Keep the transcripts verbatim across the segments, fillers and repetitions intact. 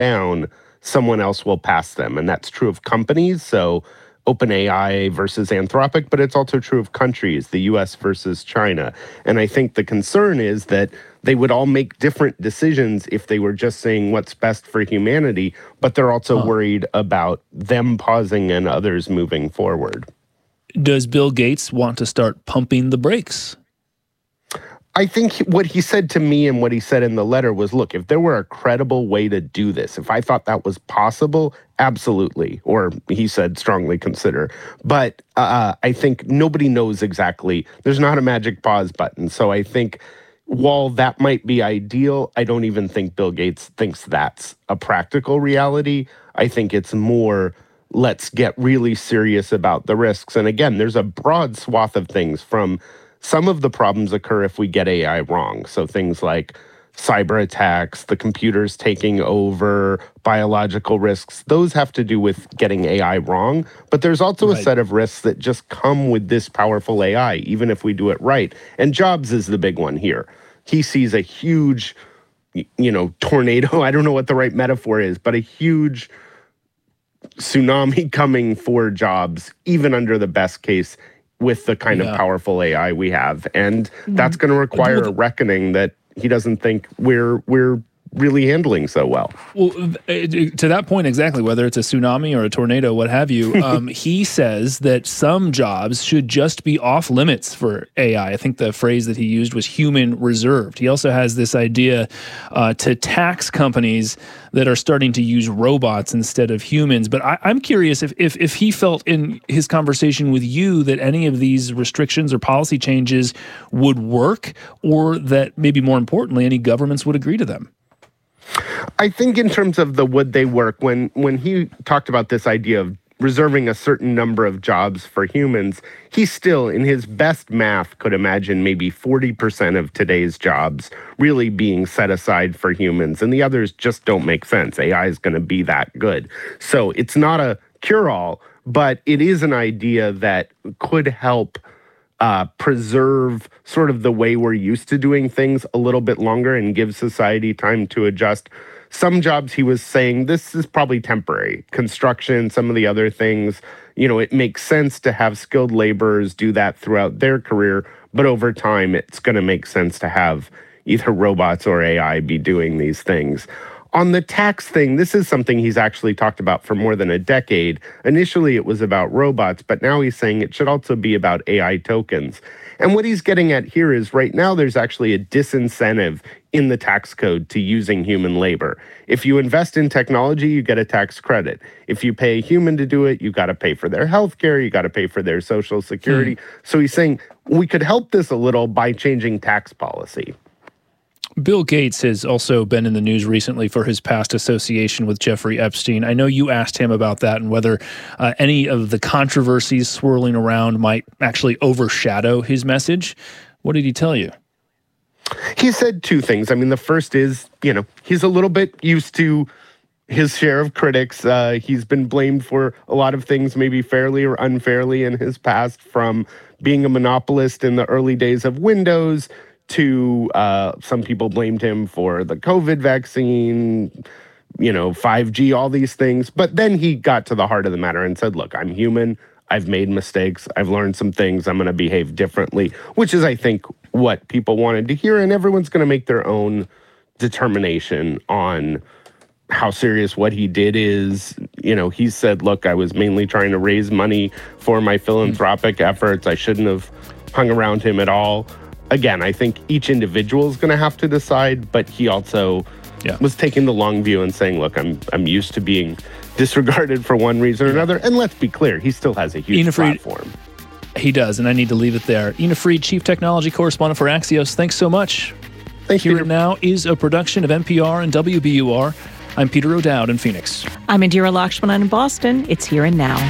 down, someone else will pass them. And that's true of companies. So OpenAI versus Anthropic, but it's also true of countries, the U S versus China. And I think the concern is that they would all make different decisions if they were just saying what's best for humanity, but they're also huh. worried about them pausing and others moving forward. Does Bill Gates want to start pumping the brakes? I think what he said to me and what he said in the letter was, look, if there were a credible way to do this, if I thought that was possible, absolutely. Or he said strongly consider. But uh, I think nobody knows exactly. There's not a magic pause button. So I think while that might be ideal, I don't even think Bill Gates thinks that's a practical reality. I think it's more, let's get really serious about the risks. And again, there's a broad swath of things. From some of the problems occur if we get A I wrong. So things like cyber attacks, the computers taking over, biological risks, those have to do with getting A I wrong. But there's also right. a set of risks that just come with this powerful A I, even if we do it right. And Jobs is the big one here. He sees a huge, you know, tornado. I don't know what the right metaphor is, but a huge tsunami coming for jobs, even under the best case, with the kind yeah. of powerful A I we have. And that's going to require a reckoning that he doesn't think we're we're really handling so well. Well, to that point exactly, whether it's a tsunami or a tornado, what have you, um, he says that some jobs should just be off limits for A I. I think the phrase that he used was human reserved. He also has this idea uh, to tax companies that are starting to use robots instead of humans. But I, I'm curious if, if if he felt in his conversation with you that any of these restrictions or policy changes would work, or that maybe more importantly, any governments would agree to them. I think in terms of the would they work, when when he talked about this idea of reserving a certain number of jobs for humans, he still, in his best math, could imagine maybe forty percent of today's jobs really being set aside for humans, and the others just don't make sense. A I is going to be that good. So it's not a cure-all, but it is an idea that could help Uh, preserve sort of the way we're used to doing things a little bit longer and give society time to adjust. Some jobs, he was saying, this is probably temporary. Construction, some of the other things, you know, it makes sense to have skilled laborers do that throughout their career, but over time, it's going to make sense to have either robots or A I be doing these things. On the tax thing, this is something he's actually talked about for more than a decade. Initially, it was about robots, but now he's saying it should also be about A I tokens. And what he's getting at here is right now there's actually a disincentive in the tax code to using human labor. If you invest in technology, you get a tax credit. If you pay a human to do it, you got to pay for their health care, you got to pay for their social security. Hmm. So he's saying we could help this a little by changing tax policy. Bill Gates has also been in the news recently for his past association with Jeffrey Epstein. I know you asked him about that and whether uh, any of the controversies swirling around might actually overshadow his message. What did he tell you? He said two things. I mean, the first is, you know, he's a little bit used to his share of critics. Uh, he's been blamed for a lot of things, maybe fairly or unfairly in his past, from being a monopolist in the early days of Windows to uh, some people blamed him for the COVID vaccine, you know, five G, all these things. But then he got to the heart of the matter and said, look, I'm human. I've made mistakes. I've learned some things. I'm going to behave differently, which is, I think, what people wanted to hear. And everyone's going to make their own determination on how serious what he did is. You know, he said, look, I was mainly trying to raise money for my philanthropic efforts. I shouldn't have hung around him at all. Again, I think each individual is going to have to decide, but he also yeah. was taking the long view and saying, look, I'm I'm used to being disregarded for one reason or another. And let's be clear, he still has a huge Ina Fried, platform. He does, and I need to leave it there. Ina Fried, Chief Technology Correspondent for Axios, thanks so much. Thank you. Here and Now is a production of N P R and W B U R. I'm Peter O'Dowd in Phoenix. I'm Indira Lakshmanan in Boston. It's Here and Now.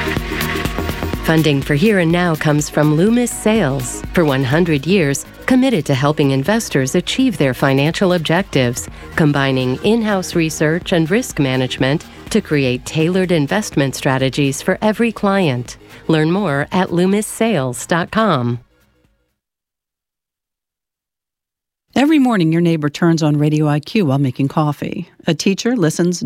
Funding for Here and Now comes from Loomis Sales. For one hundred years, committed to helping investors achieve their financial objectives, combining in-house research and risk management to create tailored investment strategies for every client. Learn more at loomis sales dot com. Every morning, your neighbor turns on Radio I Q while making coffee. A teacher listens